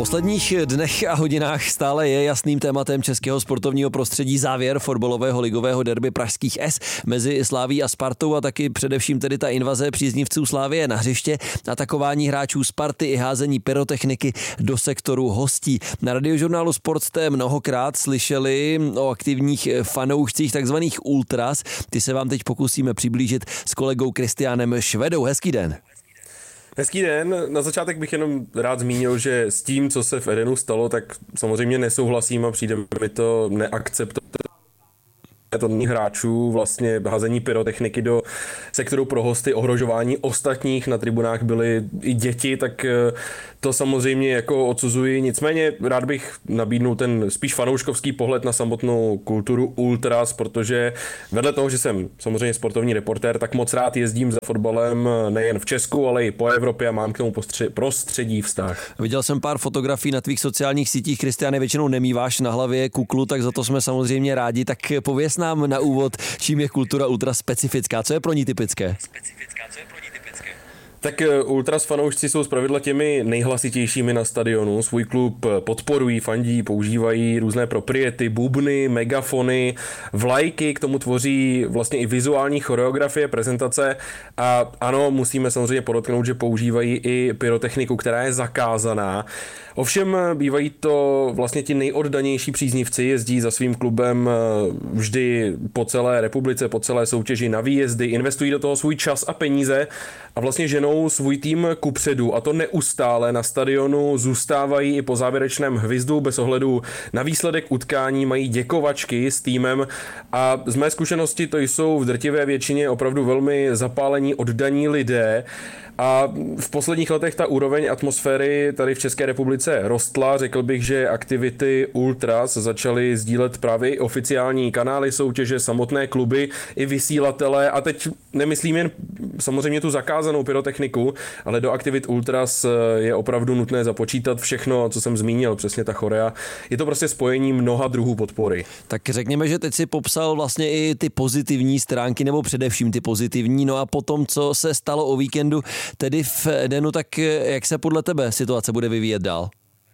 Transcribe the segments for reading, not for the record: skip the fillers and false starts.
posledních dnech a hodinách stále je jasným tématem českého sportovního prostředí závěr fotbalového ligového derby pražských S mezi Slavií a Spartou a taky především tedy ta invaze příznivců Slavie na hřiště, atakování hráčů Sparty i házení pyrotechniky do sektoru hostí. Na Radiožurnálu Sport jste mnohokrát slyšeli o aktivních fanoušcích takzvaných ultras. Ty se vám teď pokusíme přiblížit s kolegou Kristiánem Švedou. Hezký den. Hezký den. Na začátek bych jenom rád zmínil, že s tím, co se v Edenu stalo, tak samozřejmě nesouhlasím a přijde mi to neakceptovatelné hráčů, vlastně házení pyrotechniky do sektoru pro hosty, ohrožování ostatních, na tribunách byly i děti, tak to samozřejmě jako odsuzuji. Nicméně rád bych nabídnul ten spíš fanouškovský pohled na samotnou kulturu ultras, protože vedle toho, že jsem samozřejmě sportovní reportér, tak moc rád jezdím za fotbalem nejen v Česku, ale i po Evropě a mám k tomu prostředí vztah. Viděl jsem pár fotografií na tvých sociálních sítích, Kristiáne, většinou nemýváš na hlavě kuklu, tak za to jsme samozřejmě rádi. Tak pověz nám na úvod, čím je kultura ultra specifická, co je pro ní typické? Tak ultras fanoušci jsou zpravidla těmi nejhlasitějšími na stadionu. Svůj klub podporují, fandí, používají různé propriety, bubny, megafony, vlajky, k tomu tvoří vlastně i vizuální choreografie, prezentace a ano, musíme samozřejmě podotknout, že používají i pyrotechniku, která je zakázaná. Ovšem bývají to vlastně ti nejoddanější příznivci, jezdí za svým klubem vždy po celé republice, po celé soutěži na výjezdy, investují do toho svůj čas a peníze a vlastně ženou svůj tým kupředu a to neustále na stadionu zůstávají i po závěrečném hvizdu bez ohledu na výsledek utkání, mají děkovačky s týmem a z mé zkušenosti to jsou v drtivé většině opravdu velmi zapálení, oddaní lidé. A v posledních letech ta úroveň atmosféry tady v České republice rostla. Řekl bych, že aktivity ultras začaly sdílet právě i oficiální kanály soutěže, samotné kluby i vysílatele. A teď nemyslím jen samozřejmě tu zakázanou pyrotechniku, ale do aktivit ultras je opravdu nutné započítat všechno, co jsem zmínil, přesně ta chorea. Je to prostě spojení mnoha druhů podpory. Tak řekněme, že teď si popsal vlastně i ty pozitivní stránky, nebo především ty pozitivní. No a potom, co se stalo o víkendu, tedy v Edenu, tak jak se podle tebe situace bude vyvíjet dál?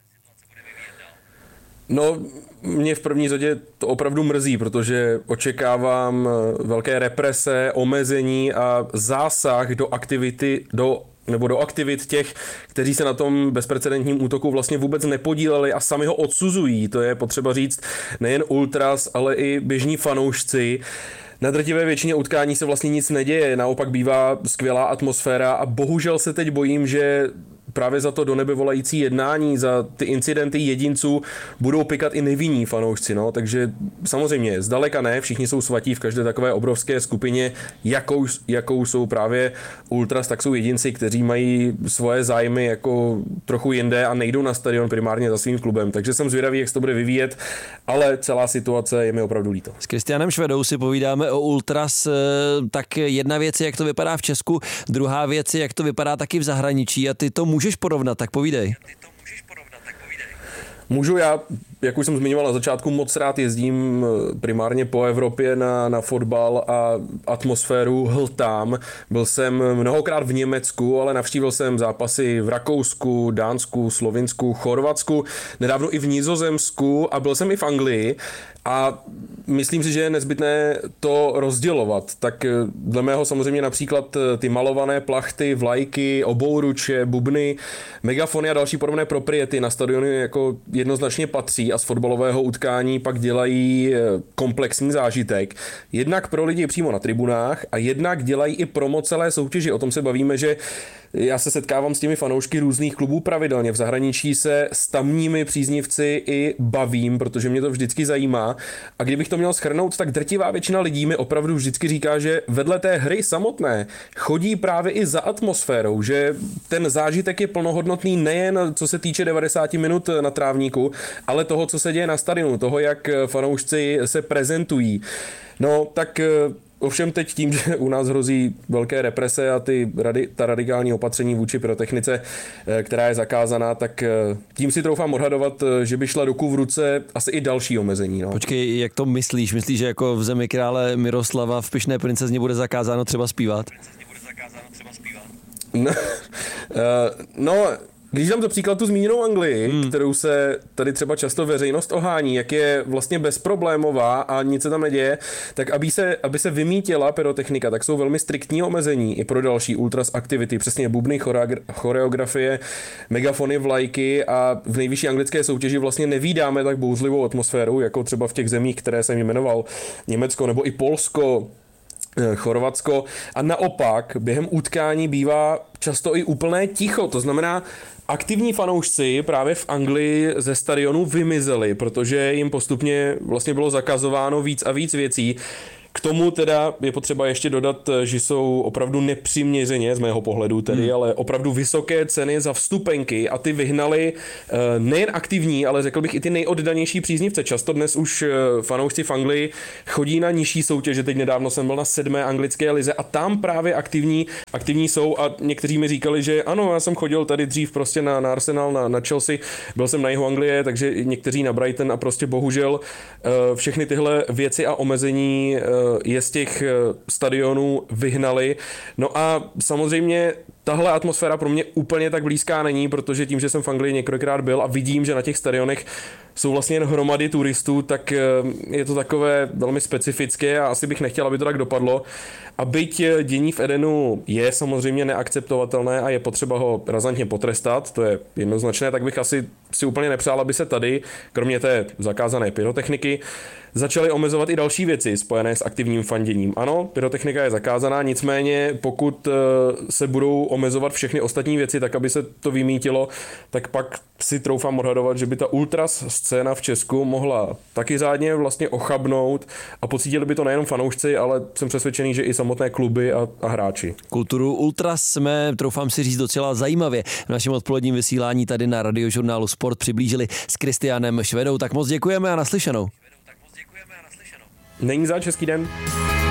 No, mě v první řadě to opravdu mrzí, protože očekávám velké represe, omezení a zásah do aktivit těch, kteří se na tom bezprecedentním útoku vlastně vůbec nepodíleli a sami ho odsuzují. To je potřeba říct nejen ultras, ale i běžní fanoušci. Na drtivé většině utkání se vlastně nic neděje, naopak bývá skvělá atmosféra a bohužel se teď bojím, že právě za to do nebe volající jednání, za ty incidenty jedinců budou pikat i nevinní fanoušci, no, takže samozřejmě zdaleka ne, všichni jsou svatí v každé takové obrovské skupině, jakou jsou právě ultras, tak jsou jedinci, kteří mají svoje zájmy jako trochu jinde a nejdou na stadion primárně za svým klubem, takže jsem zvědavý, jak se to bude vyvíjet, ale celá situace je mi opravdu líto. S Kristiánem Švedou si povídáme o ultras, tak jedna věc je, jak to vypadá v Česku, druhá věc je, jak to vypadá taky v zahraničí a ty to můžeš porovnat, tak povídej. Můžu, já, jak už jsem zmiňoval na začátku, moc rád jezdím primárně po Evropě na fotbal a atmosféru hltám. Byl jsem mnohokrát v Německu, ale navštívil jsem zápasy v Rakousku, Dánsku, Slovinsku, Chorvatsku, nedávno i v Nizozemsku a byl jsem i v Anglii. A myslím si, že je nezbytné to rozdělovat. Tak dle mého samozřejmě například ty malované plachty, vlajky, obouruče, bubny, megafony a další podobné propriety na stadiony jako jednoznačně patří a z fotbalového utkání pak dělají komplexní zážitek. Jednak pro lidi přímo na tribunách a jednak dělají i promo celé soutěži. O tom se bavíme, že já se setkávám s těmi fanoušky různých klubů pravidelně. V zahraničí se s tamními příznivci i bavím, protože mě to vždycky zajímá. A kdybych to měl shrnout, tak drtivá většina lidí mi opravdu vždycky říká, že vedle té hry samotné chodí právě i za atmosférou, že ten zážitek je plnohodnotný nejen co se týče 90 minut na trávníku, ale toho, co se děje na stadionu, toho, jak fanoušci se prezentují. No, tak ovšem teď tím, že u nás hrozí velké represe a ta radikální opatření vůči pyrotechnice, která je zakázaná, tak tím si troufám odhadovat, že by šla ruku v ruce asi i další omezení. No. Počkej, jak to myslíš? Myslíš, že jako v zemi krále Miroslava v Pyšné princezně bude zakázáno třeba zpívat? No, Když dám za příklad tu zmíněnou Anglii, kterou se tady třeba často veřejnost ohání, jak je vlastně bezproblémová a nic se tam neděje, tak aby se vymítila pyrotechnika, tak jsou velmi striktní omezení i pro další ultras aktivity, přesně bubny, choreografie, megafony, vlajky a v nejvyšší anglické soutěži vlastně nevídáme tak bouřlivou atmosféru, jako třeba v těch zemích, které jsem jmenoval, Německo nebo i Polsko, Chorvatsko, a naopak během utkání bývá často i úplné ticho, to znamená, aktivní fanoušci právě v Anglii ze stadionu vymizeli, protože jim postupně vlastně bylo zakazováno víc a víc věcí. K tomu teda je potřeba ještě dodat, že jsou opravdu nepřiměřeně, z mého pohledu tedy, ale opravdu vysoké ceny za vstupenky a ty vyhnali nejen aktivní, ale řekl bych i ty nejoddanější příznivce. Často dnes už fanoušci v Anglii chodí na nižší soutěže, teď nedávno jsem byl na 7. anglické lize a tam právě aktivní jsou a někteří mi říkali, že ano, já jsem chodil tady dřív prostě na Arsenal, na Chelsea, byl jsem na jihu Anglie, takže někteří na Brighton a prostě bohužel všechny tyhle věci a omezení je z těch stadionů vyhnali. No a samozřejmě tahle atmosféra pro mě úplně tak blízká není, protože tím, že jsem v Anglii několikrát byl a vidím, že na těch stadionech jsou vlastně jen hromady turistů, tak je to takové velmi specifické a asi bych nechtěl, aby to tak dopadlo. A byť dění v Edenu je samozřejmě neakceptovatelné a je potřeba ho razantně potrestat, to je jednoznačné, tak bych asi si úplně nepřál, aby se tady, kromě té zakázané pyrotechniky, začaly omezovat i další věci spojené s aktivním fanděním. Ano, pyrotechnika je zakázaná, nicméně pokud se budou omezovat všechny ostatní věci, tak aby se to vymítilo, tak pak si troufám odhadovat, že by ta ultras scéna v Česku mohla taky řádně vlastně ochabnout a pocítili by to nejenom fanoušci, ale jsem přesvědčený, že i samotné kluby a hráči. Kulturu ultras jsme, troufám si říct, docela zajímavě v našem odpoledním vysílání tady na Radiožurnálu Sport přiblížili s Kristianem Švedou. Tak moc děkujeme a naslyšenou. Není zač, hezký den.